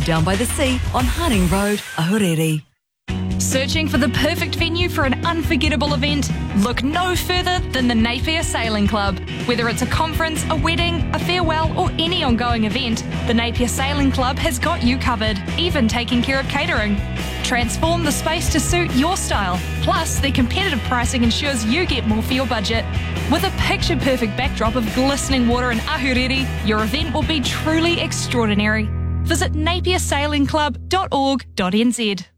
down by the sea on Hunting Road, Ahuriri. Searching for the perfect venue for an unforgettable event? Look no further than the Napier Sailing Club. Whether it's a conference, a wedding, a farewell or any ongoing event, the Napier Sailing Club has got you covered, even taking care of catering. Transform the space to suit your style. Plus, their competitive pricing ensures you get more for your budget. With a picture-perfect backdrop of glistening water in Ahuriri, your event will be truly extraordinary. Visit napiersailingclub.org.nz.